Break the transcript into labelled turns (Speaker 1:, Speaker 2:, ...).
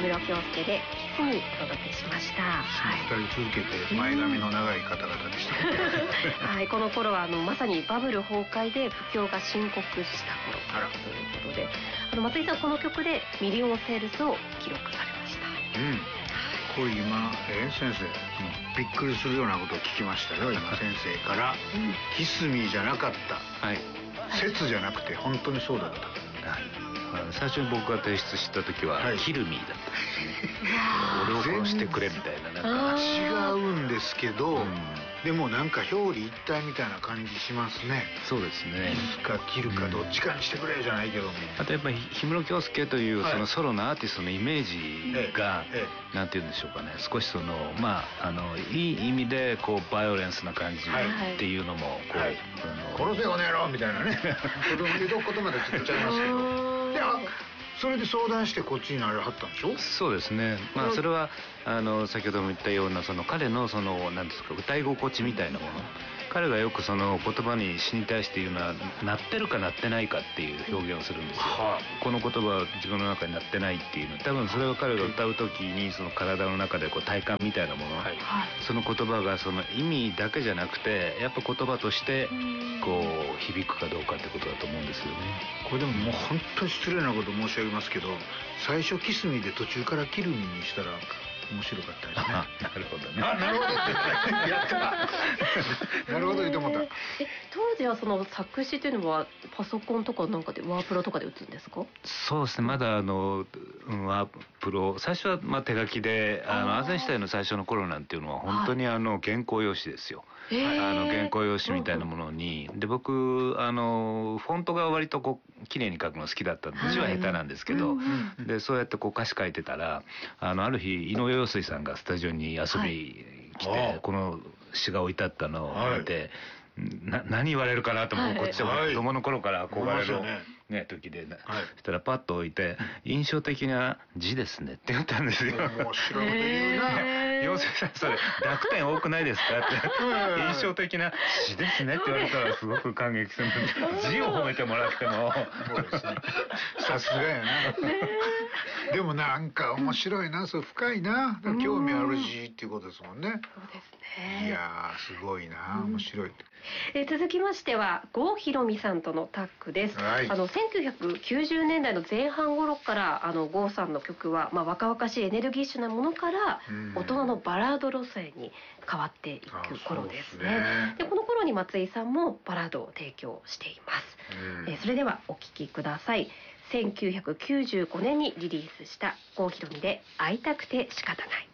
Speaker 1: 室京介でキスにお届けしました。
Speaker 2: 2人続けて前髪の長い方々でした、
Speaker 1: はい、この頃はまさにバブル崩壊で不況が深刻した頃ということで、松井さんこの曲でミリオンセールスを記録されました。
Speaker 2: これ今、先生、びっくりするようなことを聞きましたよ、今先生から、キスミーじゃなかった、説じゃなくて本当にそうだった。
Speaker 3: 最初に僕が提出した時は、キルミーだったんですね。俺を殺してくれみたいな、なんか
Speaker 2: 違うんですけど、でもなんか表裏一体みたいな感じしますね。
Speaker 3: そうですね。
Speaker 2: キスか切るかどっちかにしてくれじゃないけども、
Speaker 3: あとやっぱり氷室京介というそのソロのアーティストのイメージが、なんて言うんでしょうかね、少しいい意味でこうバイオレンスな感じっていうのもこう、
Speaker 2: 殺せこの野郎みたいなね子供にどことまでちょっとちゃいますけど、それで相談してこっちになれはったんでしょ。
Speaker 3: そうですね。それは先ほども言ったような彼の何ですか、歌い心地みたいなもの、彼がよくその言葉に詩に対して言うのは、鳴ってるか鳴ってないかっていう表現をするんですよ。この言葉は自分の中に鳴ってないっていうの、多分それは彼が歌う時にその体の中でこう体感みたいなもの、その言葉がその意味だけじゃなくてやっぱ言葉としてこう響くかどうかってことだと思うんですよね。
Speaker 2: これでももう本当に失礼なこと申し上げますけど、最初キスミで途中からキルミにしたら面白かったですね。
Speaker 3: なるほどね。
Speaker 2: なるほどってやったなるほど言って思った。
Speaker 1: 当時はその作詞というのはパソコンとかなんかでワープロとかで打つんですか。
Speaker 3: そうですね、まだワープロ、最初は手書きで、アゼンシュタインの最初の頃なんていうのは本当に原稿用紙ですよ。原稿用紙みたいなものに、で僕フォントが割とこう綺麗に書くの好きだったんで、字は下手なんですけど、でそうやってこう歌詞書いてたら、ある日井上陽水さんがスタジオに遊びに来て、この詩が置いてあったのを見て、何言われるかなと思う、こっちは子供の頃から憧れる時で、そしたらパッと置いて「印象的な字ですね」って言ったんですよ。
Speaker 2: 面白いこと言うな。
Speaker 3: 陽水さん、それ濁点多くないですかって「印象的な詩ですね」って言われたらすごく感激するんです。字を褒めてもらっても
Speaker 2: さすがやな。でもなんか面白いな、そう深いな、興味ある字っていうことですもんね。
Speaker 1: そうですね。
Speaker 2: いやーすごいな、面白い。
Speaker 1: 続きましては郷ひろみさんとのタッグです。1990年代の前半頃から郷さんの曲は、若々しいエネルギッシュなものから大人のバラード路線に変わっていく頃ですね。でこの頃に松井さんもバラードを提供しています。それではお聴きください。1995年にリリースした郷ひろみで会いたくて仕方ない。